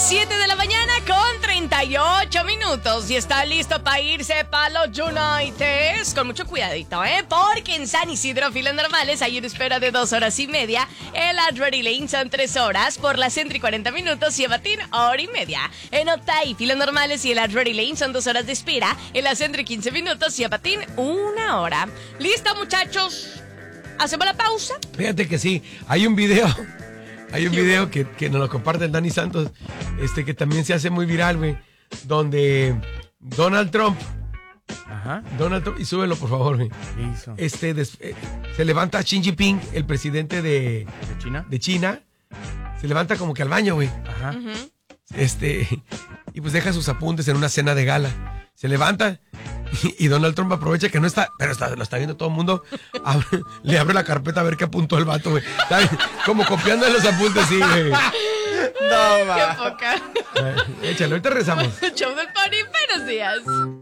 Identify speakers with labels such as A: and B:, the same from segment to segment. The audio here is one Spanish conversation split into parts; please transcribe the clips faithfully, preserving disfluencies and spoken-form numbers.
A: siete de la mañana con treinta y ocho minutos. Y está listo para irse para los United. Con mucho cuidadito, ¿eh? Porque en San Isidro, filas normales, hay una espera de dos horas y media. En la Drury Lane son tres horas. Por la Sentry, cuarenta minutos. Y en Batín, hora y media. En Otay, filas normales. Y en la Drury Lane son dos horas de espera. En la Sentry, quince minutos. Y en Batín, una hora. ¿Listo, muchachos? ¿Hacemos la pausa?
B: Fíjate que sí. Hay un video... Hay un video que, que nos lo comparte el Dani Santos, este, que también se hace muy viral, güey, donde Donald Trump,
C: Ajá.
B: Donald Trump, y súbelo por favor, güey.
C: ¿Qué hizo?
B: Este, des, eh, se levanta Xi Jinping, el presidente de,
C: ¿De China?
B: de China, se levanta como que al baño, güey.
C: Ajá.
A: Uh-huh.
B: Este, y pues deja sus apuntes en una cena de gala. Se levanta y, y Donald Trump aprovecha que no está, pero está, lo está viendo todo el mundo. Abre, le abre la carpeta a ver qué apuntó el vato, güey. Como copiando en los apuntes, sí, güey.
C: No, va.
A: Qué poca.
B: Eh, échale, ahorita regresamos.
A: Show del Pony, buenos días.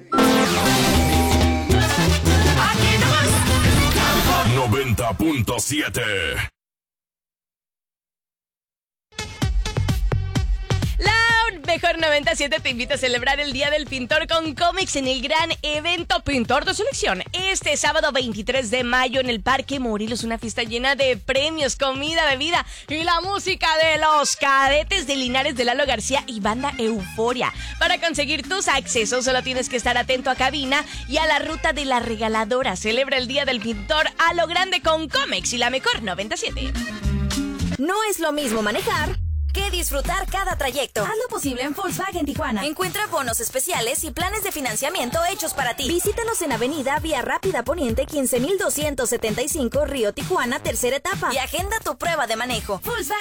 D: noventa punto siete.
A: La Mejor noventa y siete te invita a celebrar el Día del Pintor con cómics en el gran evento Pintor de Selección. Este sábado veintitrés de mayo en el Parque Morelos, una fiesta llena de premios, comida, bebida y la música de los Cadetes de Linares de Lalo García y Banda Euforia. Para conseguir tus accesos solo tienes que estar atento a cabina y a la ruta de la regaladora. Celebra el Día del Pintor a lo grande con cómics y la Mejor noventa y siete.
E: No es lo mismo manejar que disfrutar cada trayecto.
F: Hazlo posible en Volkswagen Tijuana.
E: Encuentra bonos especiales y planes de financiamiento hechos para ti. Visítanos en Avenida Vía Rápida Poniente quince mil doscientos setenta y cinco, Río Tijuana, tercera etapa. Y agenda tu prueba de manejo.
F: Volkswagen.